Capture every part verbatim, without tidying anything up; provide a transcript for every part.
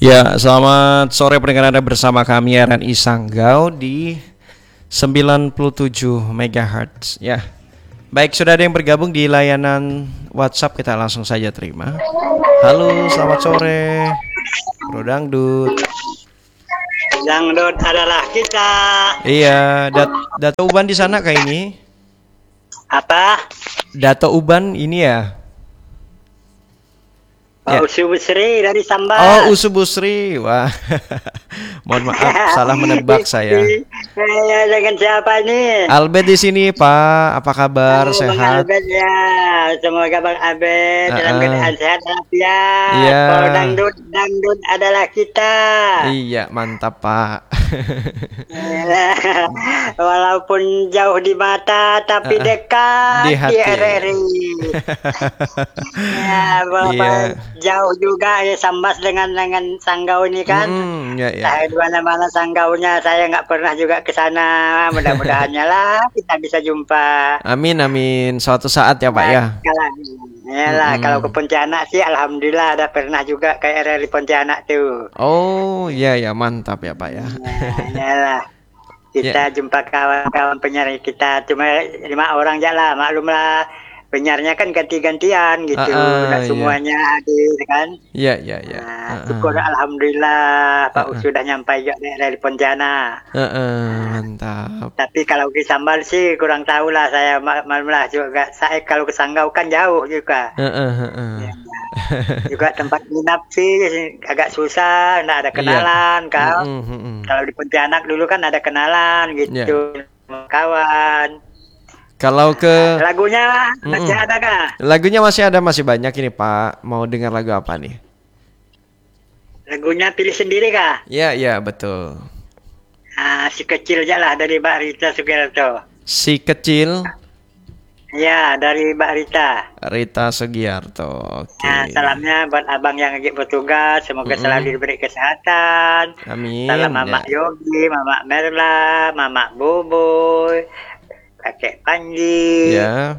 Ya, selamat sore pendengar Anda bersama kami R N I Sanggau di sembilan puluh tujuh megahertz. Ya, baik, sudah ada yang bergabung di layanan WhatsApp, kita langsung saja terima. Halo, selamat sore, Bro Dangdut. Dangdut adalah kita. Iya, dat Dato Uban di sana kayak ini. Apa? Dato Uban ini ya. Pak Ya. Usu Busri dari Sambas. Oh, Usu Busri. Wah. Mohon maaf, salah menebak saya. Ya, dengan siapa nih? Albert di sini, Pak. Apa kabar? Oh, Bang Sehat? Albert ya. Semoga Bang Albert Uh-uh. dalam keadaan sehat dan walafiat. Iya. Kalau dangdut, dangdut adalah kita. Iya, mantap, Pak. Walaupun jauh di mata tapi Uh-uh. dekat Di di, hati. R R I. Ya, Bapak Iya. jauh juga ya Sambas dengan dengan Sanggau ini kan. Hmm, ya, ya. Saya di mana-mana Sanggaunya, saya nggak pernah juga ke sana. Mudah-mudahannya lah kita bisa jumpa. Amin, amin. Suatu saat ya, Pak ya. Kalau, yalah, Mm-mm. kalau ke Pontianak sih, alhamdulillah ada pernah juga ke R R I Pontianak tuh. Oh, iya, ya, mantap ya, Pak ya. Nah, yalah. Kita jumpa kawan-kawan penyiar kita, cuma lima orang aja lah, maklumlah penyiarnya kan ganti-gantian gitu, Ah, ah, nggak iya. semuanya hadir kan. Iya, iya, iya. Nah, Uh-uh. syukur alhamdulillah Pak Ah, ah. Us sudah nyampai juga dari Pontianak. Uh-uh, mantap. Tapi kalau ke Sambal sih kurang tahu lah saya, ma- maklumlah juga. Saya kalau ke Sanggau kan jauh juga. Uh-uh, uh-uh. Ya, juga tempat nginap sih agak susah, nggak ada Iya. kenalan kan. Mm-mm, mm-mm. Kalau di Pontianak dulu kan ada kenalan gitu, kawan. Kalau ke Lagunya Mm-mm. masih ada kah? lagunya masih ada, masih banyak ini, Pak. Mau dengar lagu apa nih? Lagunya pilih sendiri kah? Iya, iya, betul. Ah, si kecil aja lah dari Mbak Rita Sugiarto. Si kecil Ya, dari Mbak Rita. Rita Sugiarto. Oke. Nah, salamnya buat abang yang lagi bertugas, semoga Mm-mm. selalu diberi kesehatan. Amin. Salam Ya. Mama Yogi, Mama Merla, Mama Boboy, Kakek Panji, Ya.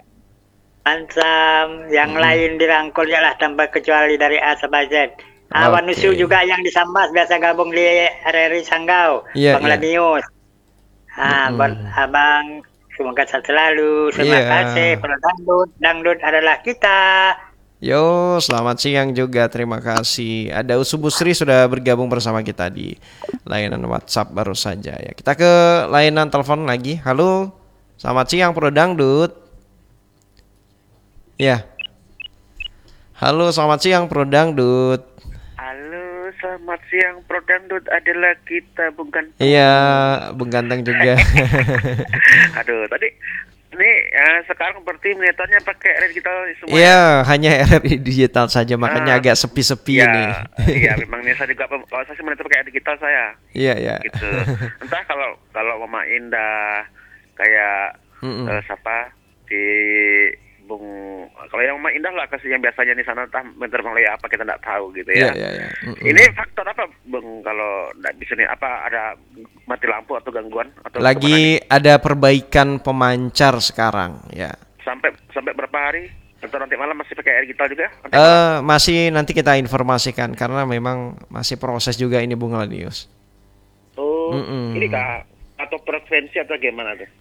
Ansam, yang Mm-mm. lain dirangkul ya lah tanpa kecuali dari A sampai Z. Awan Oke. Nusu juga yang di Sambas biasa gabung di R R I Sanggau, Iya, Bang iya. Lanius. Ah, Mm-mm. buat abang semoga sehat selalu. Terima Iya. kasih. Kalau dangdut, dangdut adalah kita. Yo, selamat siang juga. Terima kasih. Ada Usu Busri sudah bergabung bersama kita di layanan WhatsApp baru saja ya. Kita ke layanan telepon lagi. Halo. Selamat siang, Pro Dangdut. Ya. Halo, selamat siang, Pro Dangdut. Halo, selamat siang. Pro Dangdut adalah kita, bukan? Iya, Bung Ganteng juga. Aduh, tadi ini eh, sekarang berarti monitornya pakai red digital semua. Iya, hanya R R I digital saja, makanya Ah, agak sepi-sepi ya, ini. Iya, memang nih saya juga kalau saya sih monitor pakai digital saya. Iya, iya. Gitu. Entah kalau kalau Mama Indah kayak Mm-mm. eh, siapa di Bung, kalau yang Mama Indah lah kasih yang biasanya di sana entah monitor melalui apa kita tidak tahu gitu Iya, ya. iya, iya. Mm-mm. Ini faktor apa, Bung, kalau nggak bisa nih, apa ada mati lampu atau gangguan atau kemana nih? Lagi ada perbaikan pemancar sekarang, ya. sampai sampai berapa hari atau nanti malam masih pakai air digital juga? Nanti Eh malam? masih nanti kita informasikan karena memang masih proses juga ini Bung Lanius. Oh, Mm-mm. ini kah atau frekuensi atau gimana tuh?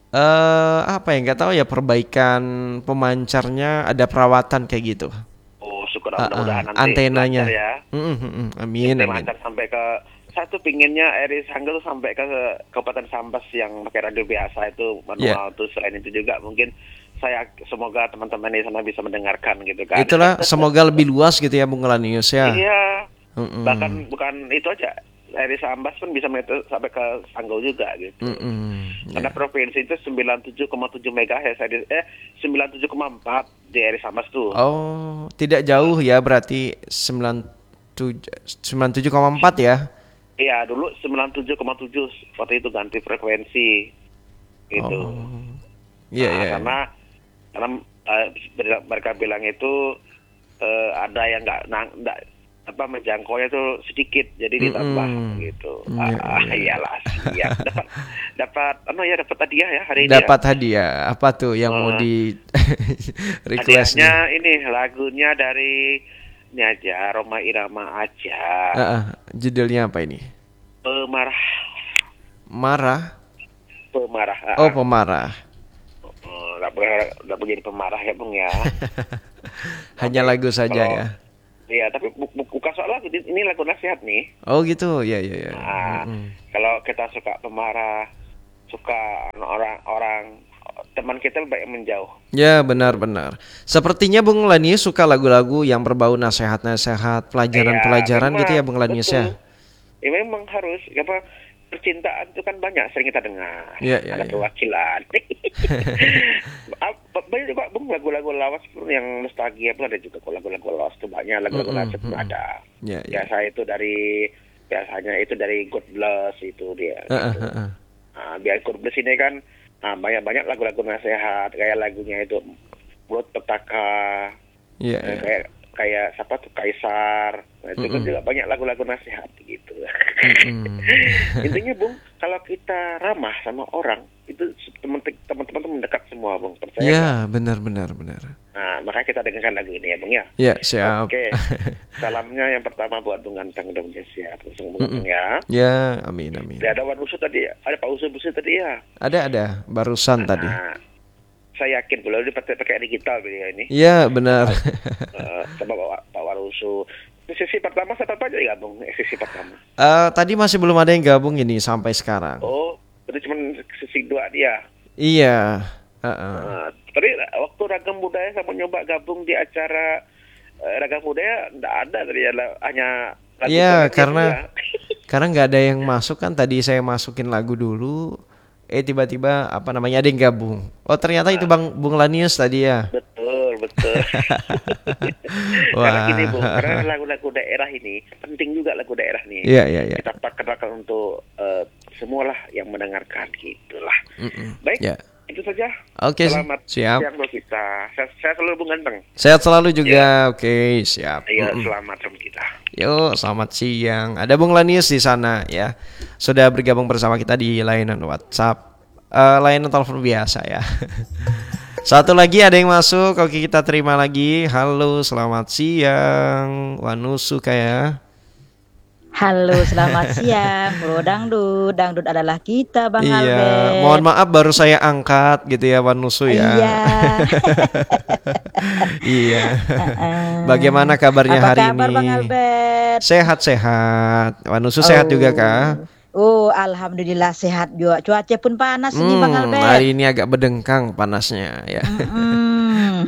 Eh apa ya, nggak tahu ya, perbaikan pemancarnya ada perawatan kayak gitu. Oh, syukur Ah, mudah-mudahan ah, nanti antenanya. lancar ya. Mm-mm, mm-mm. Amin, Nanti amin. lancar sampai ke satu pinginnya R I Sanggau tuh sampai ke Kabupaten Sambas yang pakai radio biasa itu manual. Tuh selain itu juga mungkin saya semoga teman-teman di sana bisa mendengarkan gitu kan. Itulah, semoga lebih luas gitu ya Bung Lanius ya. Iya. Mm-mm. Bahkan bukan itu aja. R I Sambas pun bisa monitor sampai ke Sanggau juga gitu. Mm-mm. Karena Ya. provinsi itu sembilan puluh tujuh koma tujuh megahertz, eh sembilan puluh tujuh koma empat di R I Sambas tuh. Oh, tidak jauh ya, berarti sembilan puluh tujuh koma empat ya. Iya, dulu sembilan puluh tujuh koma tujuh waktu itu ganti frekuensi gitu. Oh. Iya, Nah, iya. Karena karena eh, mereka- mereka bilang itu eh, ada yang nggak nang- nggak apa menjangkaunya tuh sedikit, jadi ditambah Mm-mm. gitu. Iya, Ah, iya. iyalah, siap. Dapat dapat apa ya, dapat hadiah ya hari ini. ya. Dapat hadiah. Apa tuh yang mau Oh. di request nih? Hadiahnya ini lagunya dari ini aja, Roma Irama aja. Uh, uh, judulnya apa ini? Pemarah. Marah. Pemarah. Oh, pemarah. Oh, nggak boleh nggak boleh jadi pemarah ya Bung ya. Hanya lagu saja Kalau- ya. Iya, tapi bu- bu- bukan soal lagu, ini lagu nasihat nih. Oh gitu, ya ya ya. Nah, Mm-mm. kalau kita suka pemarah, suka orang-orang, teman kita lebih baik menjauh. Ya benar-benar. Sepertinya Bung Lanius suka lagu-lagu yang berbau nasihat-nasihat, pelajaran-pelajaran Iya, gitu ya memang, Bung Lanius ya. betul. Ya memang harus, apa percintaan itu kan banyak sering kita dengar. Iya, iya, Ada iya. perwakilan. Apa- banyak juga Bung lagu-lagu lawas pun yang nostalgia pun ada juga kok, lagu-lagu lawas itu banyak, lagu-lagu Mm-mm, nasihat pun mm-mm. ada. Ya ya. Biasa itu dari biasanya itu dari God Bless itu dia. Uh, uh, gitu. uh, uh. Nah, biar God Bless ini kan nah, banyak-banyak lagu-lagu nasihat, kayak lagunya itu Mulut Petaka, Iya eh, iya. kayak kayak siapa tuh Kaisar. Nah, itu kan Mm-mm. juga banyak lagu-lagu nasihat gitu. Mm-mm. Intinya Bung, kalau kita ramah sama orang itu teman- teman-teman tuh mendekat semua Bung, percaya nggak? Ya benar-benar benar. Nah, makanya kita dengarkan lagu ini ya Bung ya. Ya siap. Oke, salamnya yang pertama buat Bung Ganteng dan Bung Sia, Bung Mm-mm. ya. Ya amin amin. Ada Wan Usu tadi, ada Pak Usu Busu tadi ya. Ada ada barusan tadi. Nah, saya yakin kalau dipakai pakai digital beliau ini. Iya benar. Eh, sama Pak Pak Warusu. Ini sesi pertama siapa aja gabung? Eh, sesi pertama. Eh, tadi masih belum ada yang gabung ini sampai sekarang. Oh, itu cuma sesi dua dia. Iya. Uh-uh. Nah, tadi waktu Ragam Budaya sama nyoba gabung di acara eh, Ragam Budaya enggak ada tadi ada hanya lagu Iya, komersial karena- dia. Karena nggak ada yang masuk kan, tadi saya masukin lagu dulu. Eh tiba-tiba apa namanya ada yang gabung. Oh ternyata itu Bang Bung Lanius tadi ya. Betul, betul. Wah. Karena gini Bu, karena lagu-lagu daerah ini penting juga lagu daerah nih. Iya iya iya. Kita perkenalkan untuk eh, semualah yang mendengarkan gitulah. Mm-mm. Baik, Ya. itu saja. Oke, Selamat siap. siang buat kita. Saya, saya selalu Bung Ganteng. Sehat selalu juga. Oke, siap. Iya, Mm-mm. selamat sama kita. Yuk, selamat siang. Ada Bung Lanius di sana ya. Sudah bergabung bersama kita di layanan WhatsApp. Eh, layanan telepon biasa ya. Satu lagi ada yang masuk. Oke, kita terima lagi. Halo, selamat siang. Wanusu kayak. Halo, selamat siang. Bro Dangdut, Dangdut adalah kita, Bang Iya, Albert. mohon maaf baru saya angkat gitu ya Wanusu ya. Iya. Iya. Heeh. Bagaimana kabarnya Apa hari kabar, ini? Bang Albert? Sehat-sehat. Wanusu sehat Oh. juga kah? Oh, alhamdulillah sehat juga. Cuaca pun panas ini, Bang Hmm, Albert. hari ini agak berdengkang panasnya ya. Mm.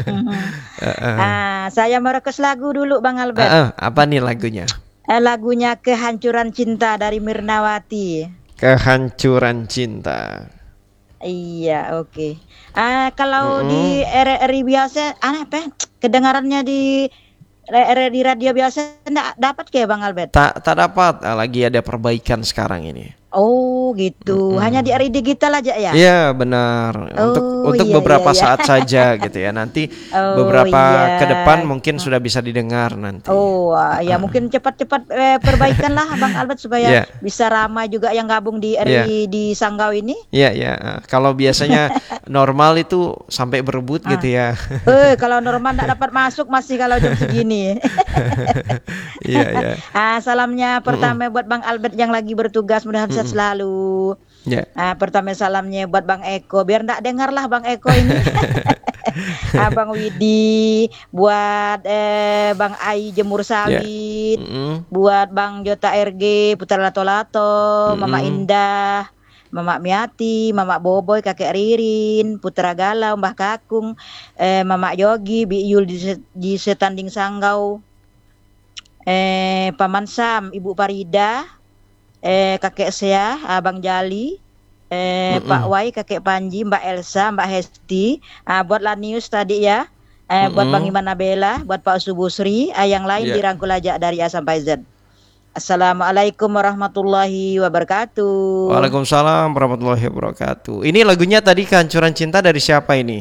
Ah, saya mau request lagu dulu, Bang Albert. Ah, ah, apa nih lagunya? Eh, lagunya Kehancuran Cinta dari Mirnawati. Kehancuran Cinta. Iya, oke. Ah, kalau Mm-mm. di R R I biasa, aneh apa? Kedengarannya di R R I radio biasa enggak dapat kayak Bang Albert. Tak tak dapat. Ah, lagi ada perbaikan sekarang ini. Oh, gitu. Mm-mm. Hanya di R R I digital aja ya? Iya benar. Untuk Oh, untuk iya, beberapa iya, iya. saat saja gitu ya. Nanti Oh, beberapa iya. ke depan mungkin sudah bisa didengar nanti. Oh, ah, ya mungkin cepat-cepat eh, perbaikan lah Bang Albert supaya Iya. bisa ramai juga yang gabung di R R I di Sanggau ini. Iya ya. Ah, kalau biasanya normal itu sampai berebut Ah. gitu ya. Eh, kalau normal enggak dapat masuk masih kalau jam segini. Iya ya. Ah, salamnya pertama buat Bang Albert yang lagi bertugas, mudah-mudahan sehat selalu. Ya. Ah, pertama salamnya buat Bang Eko, biar ndak dengar lah Bang Eko ini. Abang Widi, buat eh, Bang Ai Jemur Sawit, Mm-mm. buat Bang Jota R G Putra Lato Lato, Mama Mm-mm. Indah, Mama Miati, Mama Boboy, Kakek Ririn, Putra Galau, Mbah Kakung, eh, Mama Yogi, Bi Yul di, Se- di Setanding Sanggau, eh, Paman Sam, Ibu Parida, eh, Kakek Sea, Abang Jali, eh, Mm-mm. Pak Wai, Kakek Panji, Mbak Elsa, Mbak Hesti, ah, buat Lanius tadi ya, eh, buat Mm-mm. Bang Iman Nabela, buat Pak Subusri, ah, yang lain Ya. dirangkul aja dari A sampai Z. Assalamualaikum warahmatullahi wabarakatuh. Waalaikumsalam warahmatullahi wabarakatuh. Ini lagunya tadi Kehancuran Cinta dari siapa ini?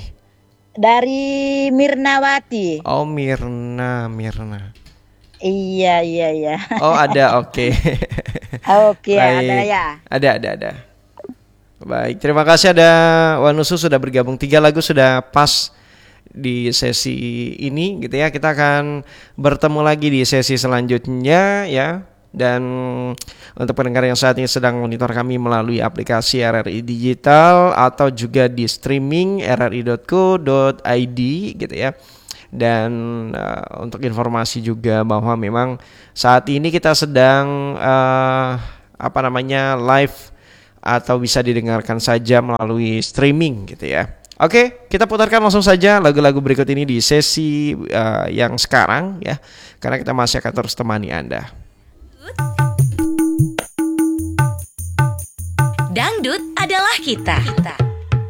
Dari Mirnawati. Oh Mirna, Mirna. Iya, iya, iya. Oh ada, oke. Oke, ada Baik. ya. Ada, ada, ada. Baik, terima kasih ada Wanusu sudah bergabung. Tiga lagu sudah pas di sesi ini gitu ya. Kita akan bertemu lagi di sesi selanjutnya ya. Dan untuk pendengar yang saat ini sedang monitor kami melalui aplikasi R R I Digital atau juga di streaming r r i dot co dot i d gitu ya. Dan uh, untuk informasi juga bahwa memang saat ini kita sedang uh, apa namanya live atau bisa didengarkan saja melalui streaming gitu ya. Oke, kita putarkan langsung saja lagu-lagu berikut ini di sesi uh, yang sekarang ya. Karena kita masih akan terus temani Anda. Dangdut adalah kita. kita.